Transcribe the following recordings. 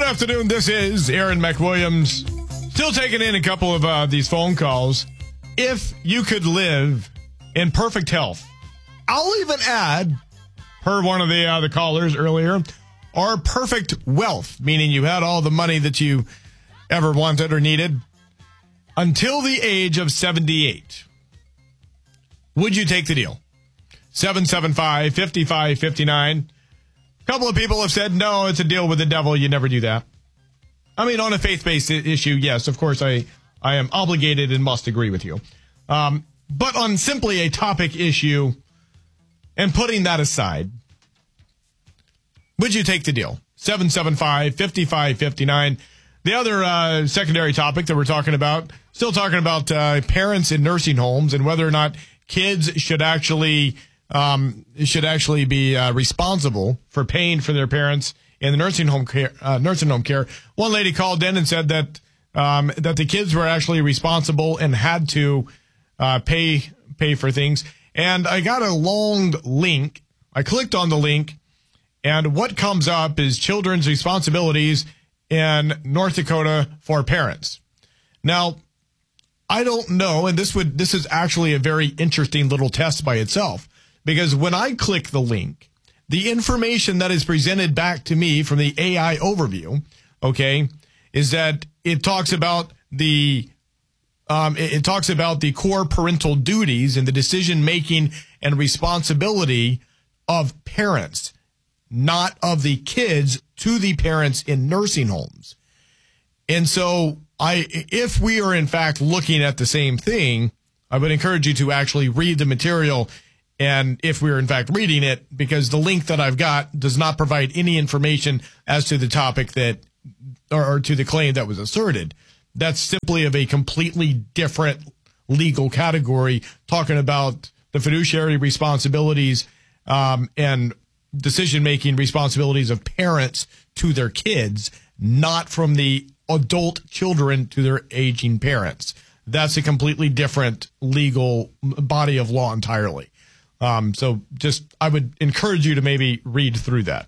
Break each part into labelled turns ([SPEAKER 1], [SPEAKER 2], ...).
[SPEAKER 1] afternoon. This is Aaron McWilliams. Still taking in a couple of these phone calls. If you could live in perfect health, I'll even add, per one of the callers earlier, or perfect wealth, meaning you had all the money that you ever wanted or needed, until the age of 78. Would you take the deal? 775-5559. A couple of people have said, no, it's a deal with the devil. You never do that. I mean, on a faith-based issue, yes, of course, I am obligated and must agree with you. But on simply a topic issue, and putting that aside, would you take the deal? 775-5559. The other secondary topic that we're talking about, still talking about parents in nursing homes and whether or not kids should actually be responsible for paying for their parents in the nursing home care. One lady called in and said that the kids were actually responsible and had to pay for things. And I got a long link. I clicked on the link, and what comes up is children's responsibilities in North Dakota for parents. Now, I don't know, and this is actually a very interesting little test by itself, because when I click the link, the information that is presented back to me from the AI overview, okay, is that it talks about the core parental duties and the decision making and responsibility of parents, not of the kids to the parents in nursing homes. And so if we are in fact looking at the same thing, I would encourage you to actually read the material. And if we're in fact reading it, because the link that I've got does not provide any information as to the topic that, or to the claim that was asserted. That's simply of a completely different legal category, talking about the fiduciary responsibilities and decision-making responsibilities of parents to their kids, not from the adult children to their aging parents. That's a completely different legal body of law entirely. So I would encourage you to maybe read through that.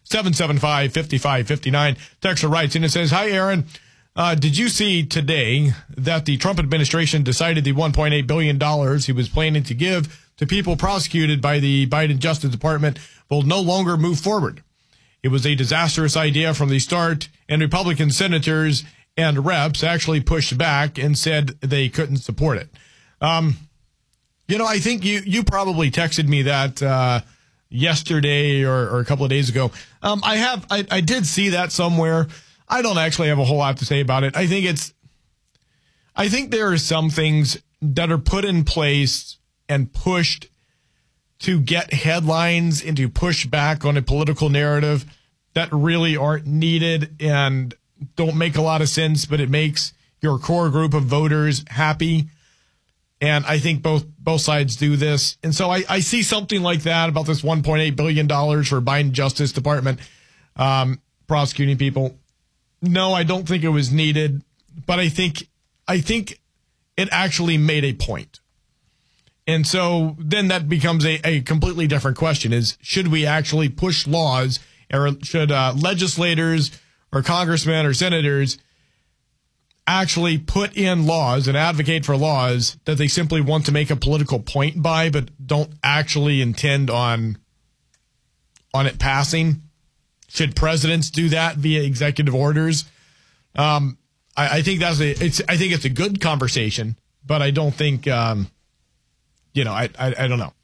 [SPEAKER 1] 775-5559. Texter writes in and says, hi, Aaron. Did you see today that the Trump administration decided the $1.8 billion he was planning to give to people prosecuted by the Biden Justice Department will no longer move forward? It was a disastrous idea from the start, and Republican senators and reps actually pushed back and said they couldn't support it. I think you probably texted me that yesterday or a couple of days ago. I did see that somewhere. I don't actually have a whole lot to say about it. I think there are some things that are put in place and pushed to get headlines and to push back on a political narrative that really aren't needed and don't make a lot of sense, but it makes your core group of voters happy. And I think both sides do this. And so I see something like that about this $1.8 billion for Biden Justice Department prosecuting people. No, I don't think it was needed, but I think it actually made a point. And so then that becomes a completely different question is, should we actually push laws, or should legislators or congressmen or senators actually put in laws and advocate for laws that they simply want to make a political point by, but don't actually intend on it passing? Should presidents do that via executive orders? I think it's a good conversation, but I don't think, I don't know.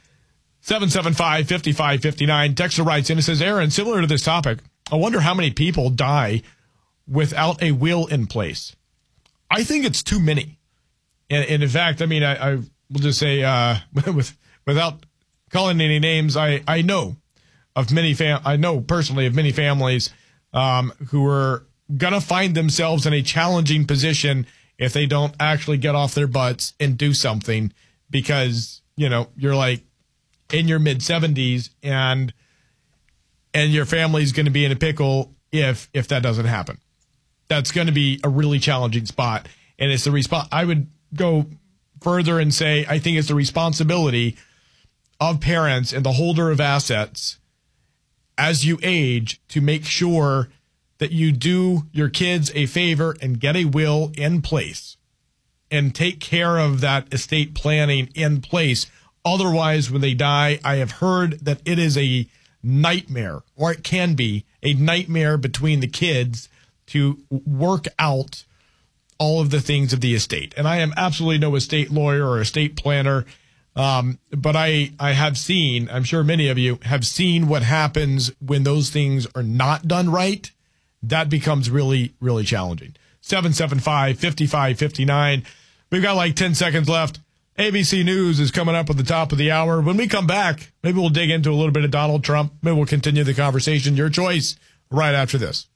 [SPEAKER 1] 775-5559. Texter writes in and says, Aaron, similar to this topic, I wonder how many people die without a will in place. I think it's too many. And in fact, I mean, I will just say, without calling any names, I know of I know personally of many families who are going to find themselves in a challenging position if they don't actually get off their butts and do something, because, you're like in your mid 70s and your family's going to be in a pickle if that doesn't happen. That's going to be a really challenging spot. And it's the response. I would go further and say, I think it's the responsibility of parents and the holder of assets as you age to make sure that you do your kids a favor and get a will in place and take care of that estate planning in place. Otherwise, when they die, I have heard that it is a nightmare, or it can be a nightmare between the kids to work out all of the things of the estate. And I am absolutely no estate lawyer or estate planner, but I have seen, I'm sure many of you have seen what happens when those things are not done right. That becomes really, really challenging. 775-5559. We've got like 10 seconds left. ABC News is coming up at the top of the hour. When we come back, maybe we'll dig into a little bit of Donald Trump. Maybe we'll continue the conversation. Your choice right after this.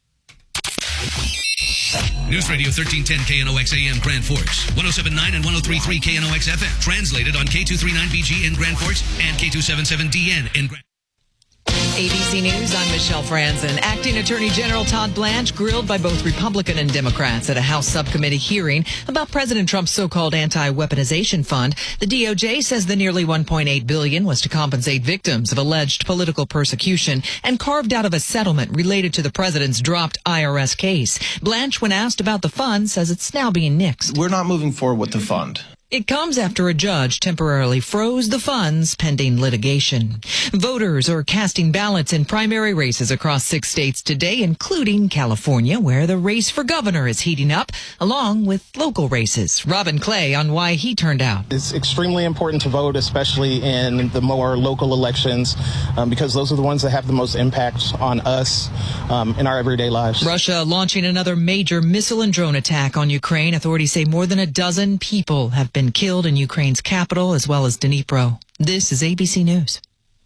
[SPEAKER 2] News Radio 1310 KNOX AM Grand Forks, 107.9 and 103.3 KNOX FM. Translated on K239BG in Grand Forks and K277DN in Grand.
[SPEAKER 3] ABC News, I'm Michelle Franzen. Acting Attorney General Todd Blanche grilled by both Republican and Democrats at a House subcommittee hearing about President Trump's so-called anti-weaponization fund. The DOJ says the nearly $1.8 billion was to compensate victims of alleged political persecution and carved out of a settlement related to the president's dropped IRS case. Blanche, when asked about the fund, says it's now being nixed.
[SPEAKER 4] We're not moving forward with the fund.
[SPEAKER 3] It comes after a judge temporarily froze the funds pending litigation. Voters are casting ballots in primary races across 6 states today, including California, where the race for governor is heating up, along with local races. Robin Clay on why he turned out.
[SPEAKER 5] It's extremely important to vote, especially in the more local elections, because those are the ones that have the most impact on us in our everyday lives.
[SPEAKER 3] Russia launching another major missile and drone attack on Ukraine. Authorities say more than a dozen people have been killed in Ukraine's capital, as well as Dnipro. This is ABC News.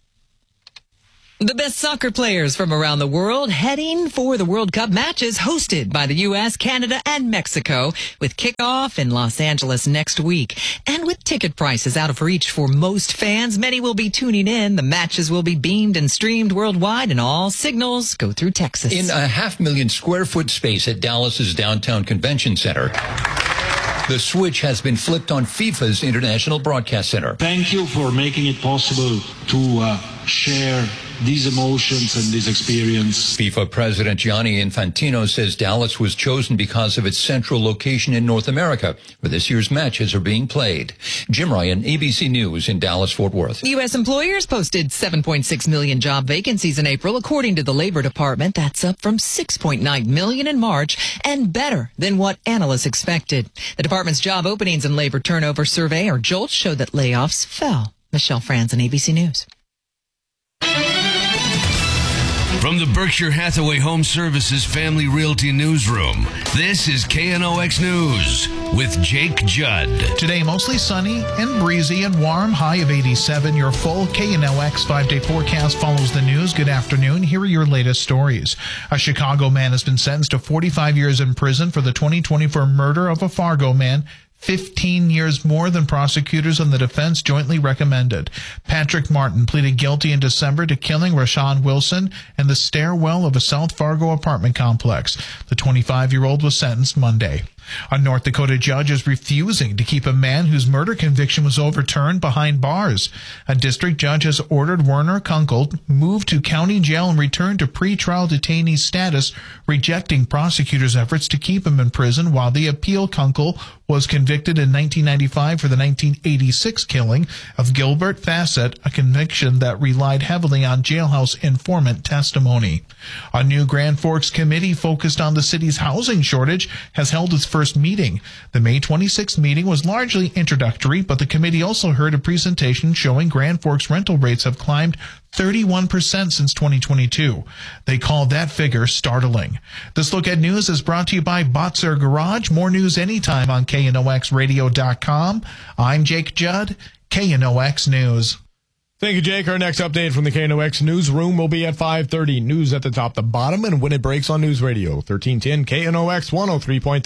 [SPEAKER 3] The best soccer players from around the world heading for the World Cup matches hosted by the U.S., Canada, and Mexico, with kickoff in Los Angeles next week. And with ticket prices out of reach for most fans, many will be tuning in. The matches will be beamed and streamed worldwide, and all signals go through Texas.
[SPEAKER 6] In a 500,000 square foot space at Dallas's downtown convention center, the switch has been flipped on FIFA's International Broadcast Center.
[SPEAKER 7] Thank you for making it possible to share these emotions and this experience.
[SPEAKER 6] FIFA President Gianni Infantino says Dallas was chosen because of its central location in North America, where this year's matches are being played. Jim Ryan, ABC News in Dallas-Fort Worth.
[SPEAKER 3] U.S. employers posted 7.6 million job vacancies in April, according to the Labor Department. That's up from 6.9 million in March and better than what analysts expected. The department's job openings and labor turnover survey, or JOLTS, showed that layoffs fell. Michelle Franzen, ABC News.
[SPEAKER 2] From the Berkshire Hathaway Home Services Family Realty Newsroom, this is KNOX News with Jake Judd.
[SPEAKER 8] Today, mostly sunny and breezy and warm, high of 87. Your full KNOX 5-day forecast follows the news. Good afternoon. Here are your latest stories. A Chicago man has been sentenced to 45 years in prison for the 2024 murder of a Fargo man, 15 years more than prosecutors and the defense jointly recommended. Patrick Martin pleaded guilty in December to killing Rashawn Wilson in the stairwell of a South Fargo apartment complex. The 25-year-old was sentenced Monday. A North Dakota judge is refusing to keep a man whose murder conviction was overturned behind bars. A district judge has ordered Werner Kunkel moved to county jail and returned to pretrial detainee status, rejecting prosecutors' efforts to keep him in prison while the appeal. Kunkel was convicted in 1995 for the 1986 killing of Gilbert Fassett, a conviction that relied heavily on jailhouse informant testimony. A new Grand Forks committee focused on the city's housing shortage has held its first meeting. The May 26th meeting was largely introductory, but the committee also heard a presentation showing Grand Forks rental rates have climbed 31% since 2022. They called that figure startling. This look at news is brought to you by Botzer Garage. More news anytime on KNOXradio.com. I'm Jake Judd, KNOX News.
[SPEAKER 1] Thank you, Jake. Our next update from the KNOX newsroom will be at 5:30. News at the top, the bottom, and when it breaks on News Radio 1310 KNOX 103.3,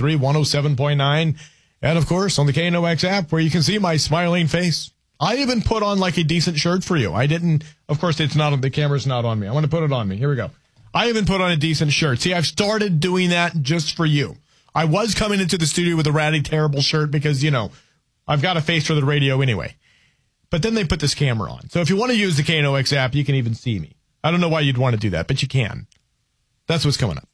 [SPEAKER 1] 107.9, and of course on the KNOX app where you can see my smiling face. I even put on like a decent shirt for you. I didn't, of course, it's not, the camera's not on me. I want to put it on me. Here we go. I even put on a decent shirt. See, I've started doing that just for you. I was coming into the studio with a ratty, terrible shirt because, you know, I've got a face for the radio anyway. But then they put this camera on. So if you want to use the KNOX app, you can even see me. I don't know why you'd want to do that, but you can. That's what's coming up.